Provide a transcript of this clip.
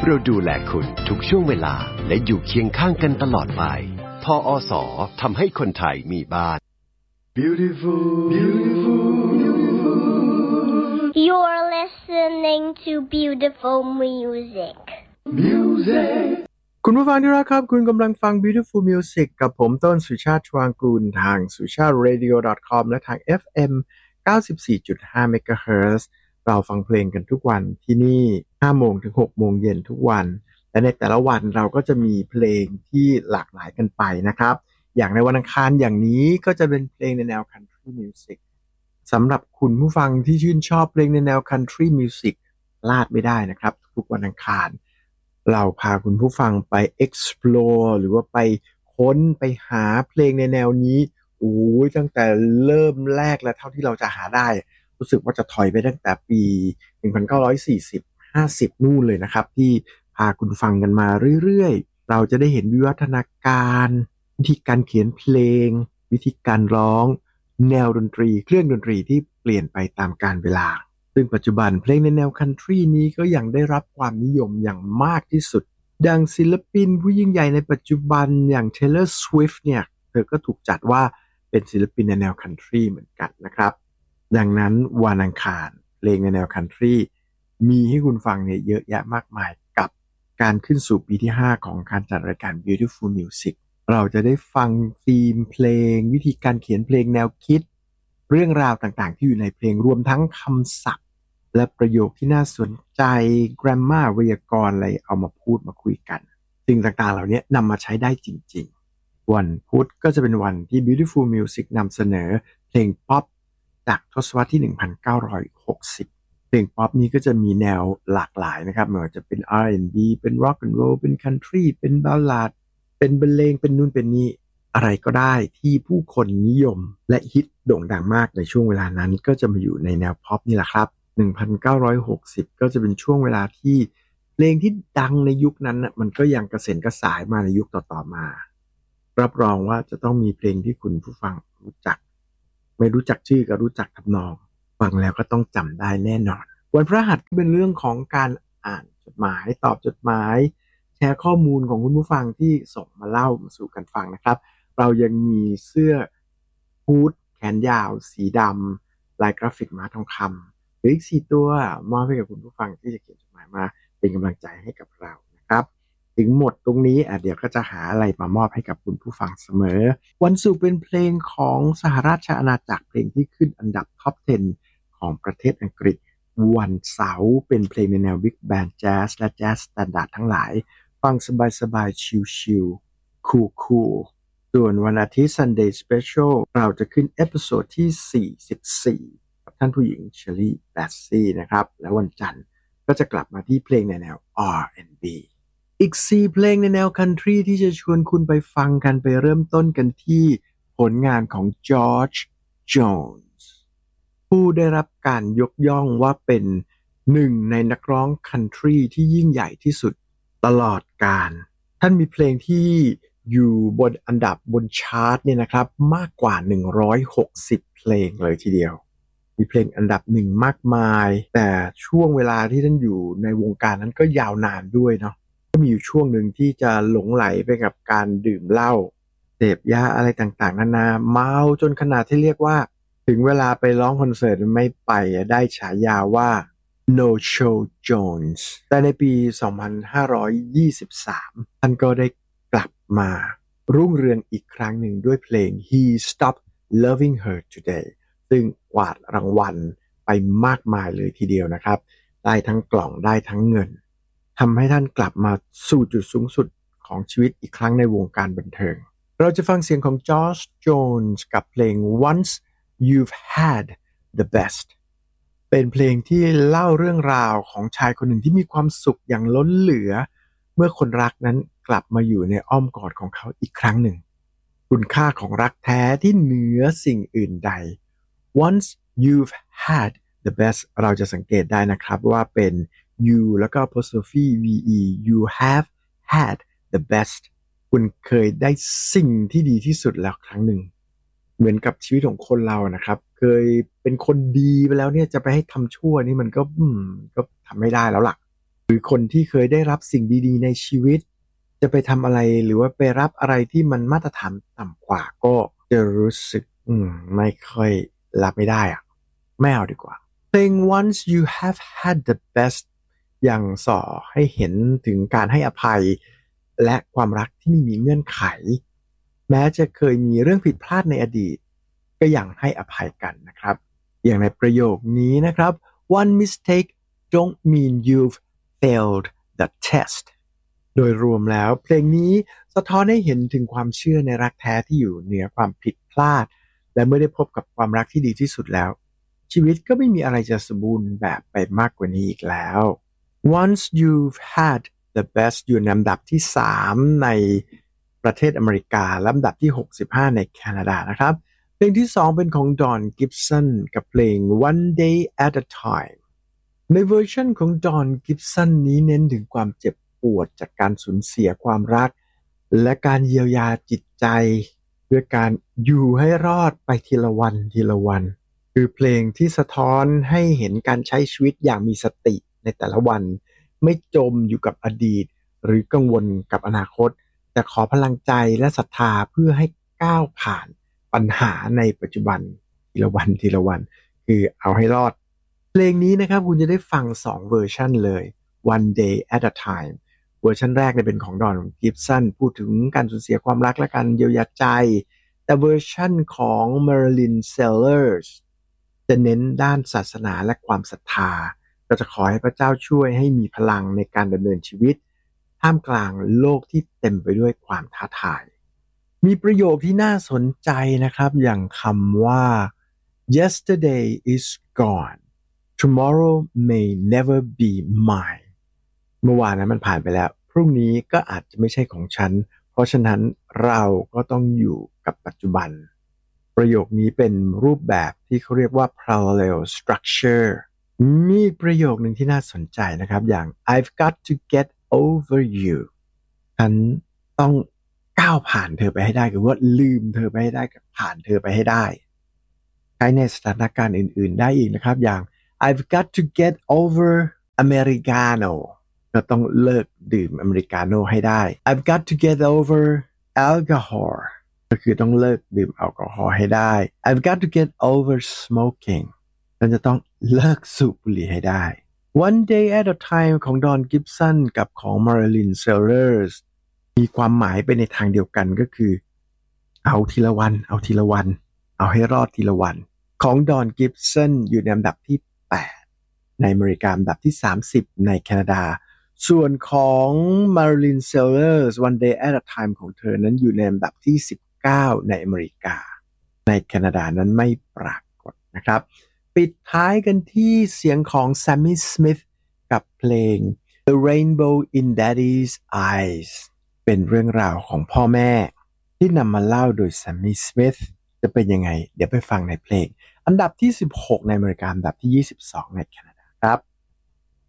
เราดูแลคุณทุกช่วงเวลาและอยู่เคียงข้างกันตลอดไปพอส.ทำให้คนไทยมีบ้าน Beautiful, beautiful, beautiful. You're listening to beautiful music. Music. คุณผู้ฟังที่รักครับคุณกำลังฟัง Beautiful Music กับผมต้นสุชาติชวางกูลทาง sucharadio.com และทาง FM 94.5 MHz เราฟังเพลงกันทุกวันที่นี่ 5 โมงถึง 6 โมงเย็นทุกวันและในแต่ละวันเราก็จะมีเพลงที่หลากหลายกันไปนะครับอย่างในวันอังคารอย่างนี้ก็จะเป็นเพลงในแนว Country Music สำหรับคุณผู้ฟังที่ชื่นชอบเพลงในแนว Country Music พลาดไม่ได้นะครับทุกวันอังคารเราพาคุณผู้ฟังไป explore หรือว่าไปค้นไปหาเพลงในแนวนี้ตั้งแต่เริ่มแรกและเท่าที่เราจะหาได้รู้สึกว่าจะถอยไปตั้งแต่ปี1940 50นู่นเลยนะครับที่พาคุณฟังกันมาเรื่อยๆเราจะได้เห็นวิวัฒนาการวิธีการเขียนเพลงวิธีการร้องแนวดนตรีเครื่องดนตรีที่เปลี่ยนไปตามกาลเวลาซึ่งปัจจุบันเพลงในแนวคันทรีนี้ก็ยังได้รับความนิยมอย่างมากที่สุดดังศิลปินผู้ยิ่งใหญ่ในปัจจุบันอย่าง Taylor Swift เนี่ยเธอก็ถูกจัดว่าเป็นศิลปินในแนวคันทรีเหมือนกันนะครับดังนั้นวันอังคารเพลงในแนวคันทรีมีให้คุณฟังเนี่ยเยอะแยะมากมายกับการขึ้นสู่ปีที่ 5 ของการจัดรายการ Beautiful Music เราจะได้ฟังธีมเพลงวิธีการเขียนเพลงแนวคิดเรื่องราวต่างๆที่อยู่ในเพลงรวมทั้งคำศัพท์และประโยคที่น่าสนใจ grammar ไวยากรณ์อะไรเอามาพูดมาคุยกันสิ่งต่างๆเหล่านี้นำมาใช้ได้จริงๆวันพุธก็จะเป็นวันที่ Beautiful Music นำเสนอเพลงป๊อปจากทศวรรษที่ 1960 เพลงป๊อปนี้ก็จะมีแนวหลากหลายนะครับไม่ว่าจะเป็น R&B เป็น Rock and Roll เป็น Country เป็นบัลลาดเป็นบรรเลงเป็นนู่นเป็นนี่อะไรก็ได้ที่ผู้คนนิยมและฮิตโด่งดังมากในช่วงเวลานั้นก็จะมาอยู่ในแนวป๊อปนี่แหละครับ1960ก็จะเป็นช่วงเวลาที่เพลงที่ดังในยุคนั้นมันก็ยังกระเซ็นกระสายมาในยุคต่อๆมารับรองว่าจะต้องมีเพลงที่คุณผู้ฟังรู้จักไม่รู้จักชื่อก็รู้จักทำนองฟังแล้วก็ต้องจำได้แน่นอนวันพฤหัสก็เป็นเรื่องของการอ่านจดหมายตอบจดหมายแชร์ข้อมูลของคุณผู้ฟังที่ส่งมาเล่ามาสู่กันฟังนะครับเรายังมีเสื้อฮู้ดแขนยาวสีดำลายกราฟิกม้าทองคำหรืออีก4ตัวมอบให้กับคุณผู้ฟังที่จะเขียนจดหมายมาเป็นกำลังใจให้กับเรานะครับถึงหมดตรงนี้เดี๋ยวก็จะหาอะไรมามอบให้กับคุณผู้ฟังเสมอวันศุกร์เป็นเพลงของสหราชอาณาจักรเพลงที่ขึ้นอันดับท็อป 10 ของประเทศอังกฤษวันเสาร์เป็นเพลงในแนวบิ๊กแบนด์แจ๊สและแจ๊สสแตนดาร์ดทั้งหลายฟังสบายๆชิลๆคูลๆส่วนวันอาทิตย์ Sunday Special เราจะขึ้นเอพิโซดที่44กับท่านผู้หญิงเชอรี่แบสซี่นะครับและวันจันทร์ก็จะกลับมาที่เพลงในแนว R&B อีก4เพลงในแนวคันทรีที่จะชวนคุณไปฟังกันไปเริ่มต้นกันที่ผลงานของจอร์จโจนส์ผู้ได้รับการยกย่องว่าเป็นหนึ่งในนักร้องคันทรีที่ยิ่งใหญ่ที่สุดตลอดกาลท่านมีเพลงที่อยู่บนอันดับบนชาร์ตเนี่ยนะครับมากกว่า160เพลงเลยทีเดียวมีเพลงอันดับหนึ่งมากมายแต่ช่วงเวลาที่ท่านอยู่ในวงการนั้นก็ยาวนานด้วยเนาะก็มีอยู่ช่วงหนึ่งที่จะหลงไหลไปกับการดื่มเหล้าเสพยาอะไรต่างๆนานาเมาจนขนาดที่เรียกว่าถึงเวลาไปร้องคอนเสิร์ตไม่ไปได้ฉายาว่า No Show Jones แต่ในปี 2523 ท่านก็ได้กลับมารุ่งเรืองอีกครั้งหนึ่งด้วยเพลง He Stopped Loving Her Today ซึ่งกวาดรางวัลไปมากมายเลยทีเดียวนะครับได้ทั้งกล่องได้ทั้งเงินทำให้ท่านกลับมาสู่จุดสูงสุดของชีวิตอีกครั้งในวงการบันเทิงเราจะฟังเสียงของจอร์จโจนส์กับเพลง Once You've Had the Bestเป็นเพลงที่เล่าเรื่องราวของชายคนหนึ่งที่มีความสุขอย่างล้นเหลือเมื่อคนรักนั้นกลับมาอยู่ในอ้อมกอดของเขาอีกครั้งหนึ่งคุณค่าของรักแท้ที่เหนือสิ่งอื่นใด Once you've had the best เราจะสังเกตได้นะครับว่าเป็น you แล้วก็ apostrophe ve you have had the best คุณเคยได้สิ่งที่ดีที่สุดแล้วครั้งหนึ่งเหมือนกับชีวิตของคนเรานะครับเคยเป็นคนดีไปแล้วเนี่ยจะไปให้ทำชั่วนี่มันก็ทำไม่ได้แล้วล่ะหรือคนที่เคยได้รับสิ่งดีๆในชีวิตจะไปทำอะไรหรือว่าไปรับอะไรที่มันมาตรฐานต่ำกว่าก็จะรู้สึกไม่ค่อยรับไม่ได้อะไม่เอาดีกว่าเพลง Once You Have Had the Best ยังส่อให้เห็นถึงการให้อภัยและความรักที่ไม่มีเงื่อนไขแม้จะเคยมีเรื่องผิดพลาดในอดีตก็ยังให้อภัยกันนะครับอย่างในประโยคนี้นะครับ One mistake don't mean you've failed the test โดยรวมแล้วเพลงนี้สะท้อนให้เห็นถึงความเชื่อในรักแท้ที่อยู่เหนือความผิดพลาดและเมื่อได้พบกับความรักที่ดีที่สุดแล้วชีวิตก็ไม่มีอะไรจะสมบูรณ์แบบไปมากกว่านี้อีกแล้ว Once you've had the best อยู่ในลำดับที่3ในประเทศอเมริกาลำดับที่65ในแคนาดานะครับเพลงที่2เป็นของดอนกิฟสันกับเพลง One Day at a Time ในเวอร์ชันของดอนกิฟสันนี้เน้นถึงความเจ็บปวดจากการสูญเสียความรักและการเยียวยาจิตใจด้วยการอยู่ให้รอดไปทีละวันทีละวันคือเพลงที่สะท้อนให้เห็นการใช้ชีวิตอย่างมีสติในแต่ละวันไม่จมอยู่กับอดีตหรือกังวลกับอนาคตแต่ขอพลังใจและศรัทธาเพื่อให้ก้าวผ่านปัญหาในปัจจุบันทีละวันทีละวันคือเอาให้รอดเพลงนี้นะครับคุณจะได้ฟัง2เวอร์ชันเลย One Day at a Time เวอร์ชันแรกเป็นของดอนกิฟสันพูดถึงการสูญเสียความรักและการเยียวยาใจแต่เวอร์ชันของ Marilyn Sellers จะเน้นด้านศาสนาและความศรัทธาเราจะขอให้พระเจ้าช่วยให้มีพลังในการดำเนินชีวิตท่ามกลางโลกที่เต็มไปด้วยความท้าทายมีประโยคที่น่าสนใจนะครับอย่างคำว่า Yesterday is gone Tomorrow may never be mine เมื่อวานนั้นมันผ่านไปแล้วพรุ่งนี้ก็อาจจะไม่ใช่ของฉันเพราะฉะนั้นเราก็ต้องอยู่กับปัจจุบันประโยคนี้เป็นรูปแบบที่เขาเรียกว่า parallel structure มีประโยคหนึ่งที่น่าสนใจนะครับอย่าง I've got to get over you ฉันต้องก้าวผ่านเธอไปให้ได้คือว่าลืมเธอไปให้ได้กับผ่านเธอไปให้ได้ใช้ในสถานการณ์อื่นๆได้อีกนะครับอย่าง I've got to get over Americano เราต้องเลิกดื่มอเมริกาโน่ให้ได้ I've got to get over alcohol ก็คือต้องเลิกดื่มแอลกอฮอล์ให้ได้ I've got to get over smoking ฉันจะต้องเลิกสูบบุหรี่ให้ได้ One Day at a Time ของดอนกิฟสันกับของ Marilyn Sellers มีความหมายไปในทางเดียวกันก็คือเอาทีละวันเอาทีละวันเอาให้รอดทีละวันของดอนกิฟสันอยู่ในอันดับที่8ในอเมริกาอันดับที่30ในแคนาดาส่วนของ Marilyn Sellers One Day at a Time ของเธอนั้นอยู่ในอันดับที่19ในอเมริกาในแคนาดานั้นไม่ปรากฏนะครับปิดท้ายกันที่เสียงของ Sammy Smith กับเพลง The Rainbow in Daddy's Eyes เป็นเรื่องราวของพ่อแม่ที่นำมาเล่าโดย Sammy Smith จะเป็นยังไงเดี๋ยวไปฟังในเพลงอันดับที่16ในอเมริกาอันดับที่22ในแคนาดาครับ